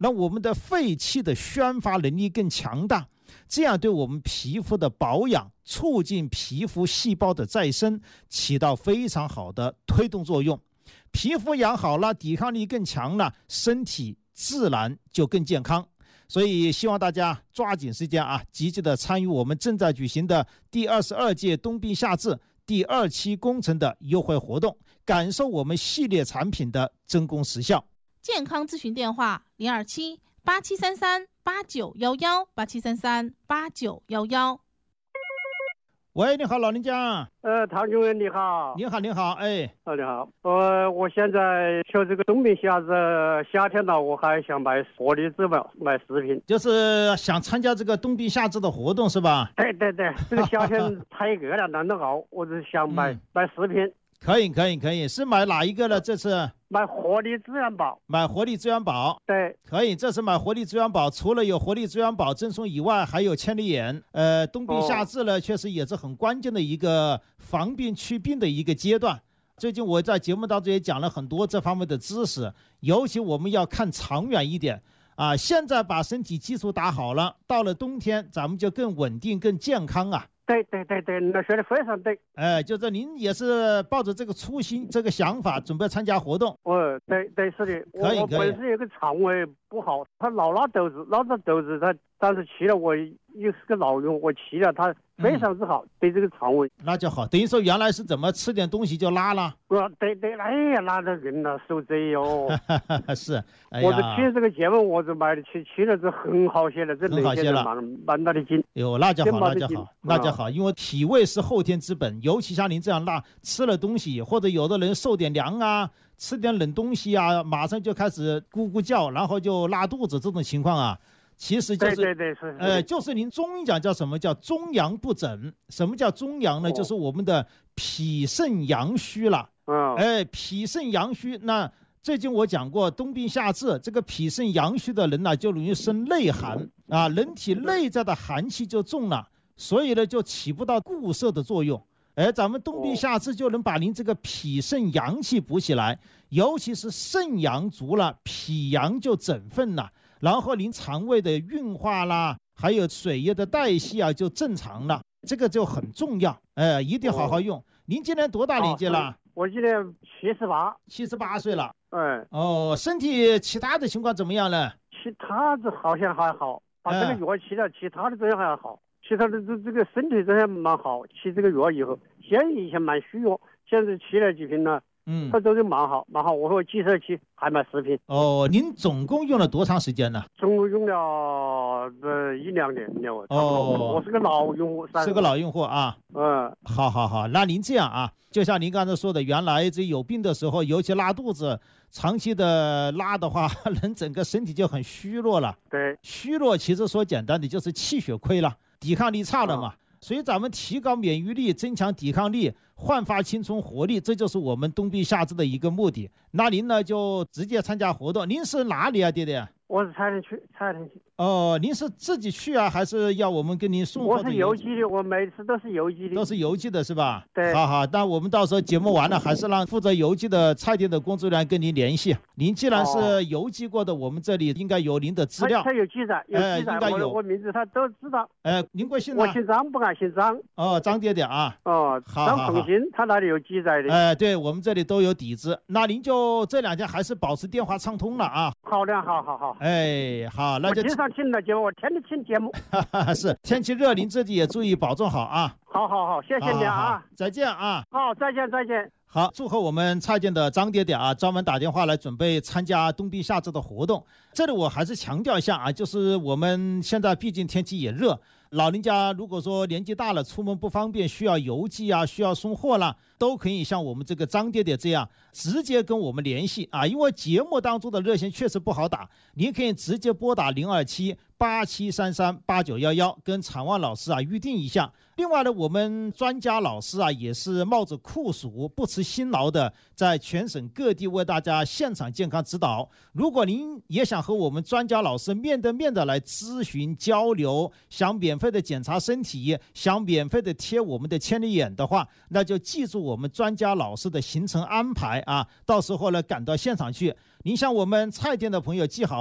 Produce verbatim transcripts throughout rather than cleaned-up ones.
让我们的肺气的宣发能力更强大，这样对我们皮肤的保养、促进皮肤细胞的再生起到非常好的推动作用。皮肤养好了，抵抗力更强了，身体自然就更健康。所以希望大家抓紧时间啊，积极的参与我们正在举行的第二十二届冬病夏治第二期工程的优惠活动，感受我们系列产品的真功实效。 健康咨询电话零二七八七三三八九幺幺八七三三八九幺幺。 喂，你好，老人家。 呃，唐主任你好。 你好，你好，哎。 啊，你好。呃，我现在就这个冬病夏治，夏天了，我还想买活力滋嘛，买食品。 就是想参加这个冬病夏治的活动是吧？ 对对对，这个夏天太热了，难得好，我只想买、嗯、买食品。 可以，可以，可以，是买哪一个呢？这次买活力资源宝。 买活力资源宝， 对， 可以。这次买活力资源宝，除了有活力资源宝赠送以外，还有千里眼。呃，冬病夏治呢，哦、确实也是很关键的一个防病祛病的一个阶段。最近我在节目当中也讲了很多这方面的知识，尤其我们要看长远一点啊。现在把身体基础打好了，到了冬天咱们就更稳定、更健康啊。 对对对对，那说的非常对。 哎，就是您也是抱着这个初心、这个想法，准备参加活动。 哦，对对是的， 可以我本身有个肠胃不好，他老拉肚子，拉着肚子，他但是吃了我又是个老用，我吃了它非常之好，嗯、对这个肠胃。 那就好，等于说原来是怎么吃点东西就拉了？ 我对对，哎呀，拉得人了，受罪哟。 是，哎、 我这吃这个节目，我这买的吃吃了这很好些了，这很好些了， 蛮蛮大的劲。 哟，那就好，那就好，那就好，因为体味是后天之本，尤其像您这样拉吃了东西，或者有的人受点凉啊，吃点冷东西啊，马上就开始咕咕叫，然后就拉肚子，这种情况啊。其实就是对对对是， 呃，就是您中医讲叫什么叫中阳不整？什么叫中阳呢？哦、就是我们的脾肾阳虚了。 嗯， 哎，脾肾阳虚，那最近我讲过冬病夏治，这个脾肾阳虚的人呢，就容易生内寒啊，人体内在的寒气就重了，所以呢就起不到固摄的作用。哎，咱们冬病夏治就能把您这个脾肾阳气补起来，尤其是肾阳足了，脾阳就整分了。然后您肠胃的运化啦，还有水液的代谢啊，就正常了，这个就很重要，哎，一定好好用。哦、您今年多大年纪了？ 哦、我今年七十八， 七十八岁了。 嗯， 哦，身体其他的情况怎么样呢？ 其他的好像还好，把这个药吃了，其他的这样还好，其他的这这个身体这样蛮好。吃这个药以后，现在以前蛮虚弱，现在吃了几瓶了。 嗯， 它都是蛮好，蛮好。我会记上去，还买食品。 哦，您总共用了多长时间呢？ 总共用了这一两年了。 哦， 我是个老用户， 是个老用户啊。 嗯， 好好好，那您这样啊，就像您刚才说的，原来这有病的时候，尤其拉肚子，长期的拉的话，人整个身体就很虚弱了。 对， 虚弱其实说简单的就是气血亏了，抵抗力差了嘛。嗯，所以咱们提高免疫力，增强抵抗力，焕发青春活力，这就是我们冬病夏治的一个目的。那您呢就直接参加活动。您是哪里啊，爹爹？ 我是蔡田区，蔡田区。 哦，您是自己去啊，还是要我们给您送？ 我是邮寄的，我每次都是邮寄的。 都是邮寄的是吧？ 对。 好好，那我们到时候节目完了，还是让负责邮寄的菜店的工作人员跟您联系。您既然是邮寄过的，我们这里应该有您的资料。 他有记载，有记载， 应该有。 我名字他都知道。 哎，您贵姓呢？ 我姓张，不敢姓张。 哦，张爹爹啊。 哦，张凤新，他那里有记载的。 哎，对，我们这里都有底子。那您就这两天还是保持电话畅通了啊。 好的，好好好。 哎，好，那就。 我经常听的节目，我天天听节目。 是，天气热，您自己也注意保重好啊。 好好好，谢谢你啊。好好好， 再见啊。 好，再见再见。 好，祝贺我们蔡店的张爹爹啊，专门打电话来准备参加冬病夏治的活动。这里我还是强调一下啊，就是我们现在毕竟天气也热，老人家如果说年纪大了，出门不方便，需要邮寄啊，需要送货啦，都可以像我们这个张爹爹这样直接跟我们联系啊。因为节目当中的热线确实不好打，您可以直接拨打零二七八七三三八九一一跟产万老师啊预定一下。另外呢，我们专家老师啊也是冒着酷暑不辞辛劳的，在全省各地为大家现场健康指导。如果您也想和我们专家老师面对面的来咨询交流，想免费的检查身体，想免费的贴我们的千里眼的话，那就记住我们专家老师的行程安排啊，到时候呢赶到现场去。您像我们菜店的朋友记好了，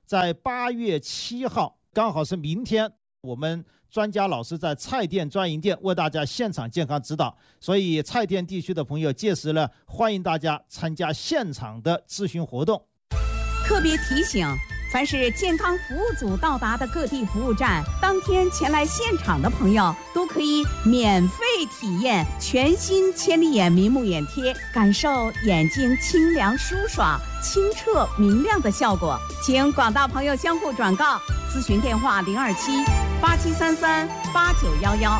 在八月七号，刚好是明天，我们专家老师在菜店专营店为大家现场健康指导，所以菜店地区的朋友届时呢，欢迎大家参加现场的咨询活动。 特别提醒，凡是健康服务组到达的各地服务站，当天前来现场的朋友都可以免费体验全新千里眼明目眼贴，感受眼睛清凉舒爽、清澈明亮的效果。请广大朋友相互转告，咨询电话零二七八七三三八九幺幺。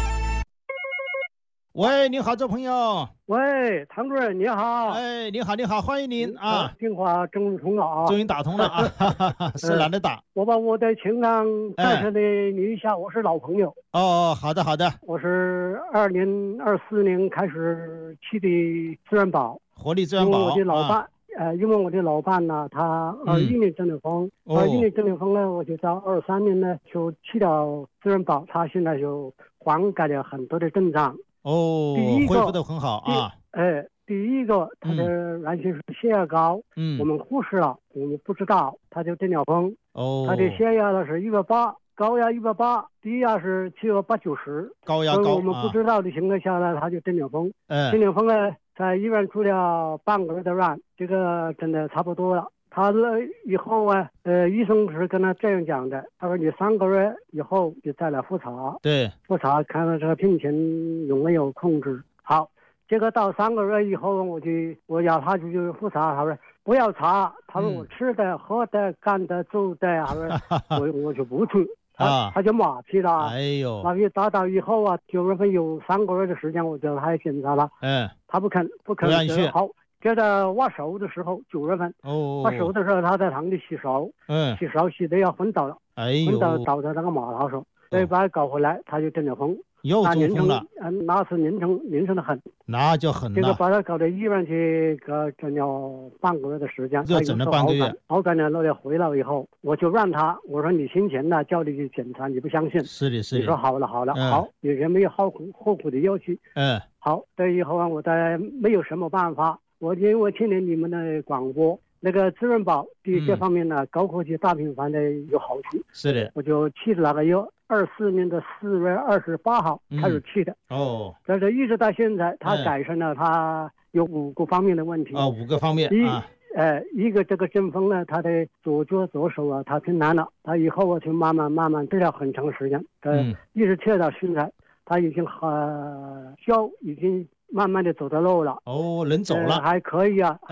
喂，你好，这朋友。 喂，唐主任你好。 哎，你好，你好，欢迎您啊！ 电话终于通了啊！ 终于打通了啊！哈哈哈，是懒得打。 我把我在青冈带上的捋一下，我是老朋友。 哦，好的好的。 我是二零二四年开始去的自然保， 活力自然保。 因为我的老伴， 啊、 呃，因为我的老伴呢，他二一年中的风，二一年中的风呢，我就到二三年呢就去了自然保，他现在就缓解了很多的症状。 哦，恢复得很好啊！ 哎，第一个，他的原先是血压高，嗯，我们忽视了，我们不知道，他就中了风。哦，他的血压呢是一百八，高压一百八，低压是七百八九十， 高压高， 所以我们不知道的情况下呢，他就中了风。 嗯， 中了风呢，在医院住了半个月的院，这个真的差不多了。他了以后啊，呃，医生是跟他这样讲的，他说你三个月以后就再来复查， 对， 复查看看这个病情有没有控制好。结果到三个月以后，我就我要他去复查，他说不要查，他说我吃的、嗯、喝的、干的、做的，他说我我就不去，他、啊、他就马屁了， 哎呦， 马屁打到以后啊，九月份有三个月的时间，我叫他检查了， 嗯， 他不肯不肯， 不愿意去， 好。就在挖手的时候，九月份， 哦， 挖手的时候，他在堂里洗手，嗯，洗手洗的要昏倒了， 哎呦， 昏倒倒在那个马槽上，所以把他搞回来，他就中了风， 又中风了， 嗯，那是凌晨凌晨的很， 那就很了， 这个把他搞到医院去，搞整了半个月的时间， 又整了半个月， 好感了，那回来以后，我就让他，我说你先前呢叫你去检查，你不相信， 是的，是的， 你说好了好了，嗯、好，有人没有后苦后苦的要求，嗯，好，这以后啊，我再没有什么办法。我因为听见你们的广播，那个自然保对这方面呢，嗯、高科技大平凡的有好处。 是的， 我就去了那个有二四年的四月二十八号开始去的。嗯、哦，但是一直到现在，他改善了，他有五个方面的问题。 啊、哦，五个方面啊。 呃，一个这个中风呢，他的左脚左手啊，他偏难了。他以后我就慢慢慢慢治疗很长时间，嗯，一直治到现在，他已经呃脚已经。慢慢的走的路了， 哦，能走了， 呃、还可以啊，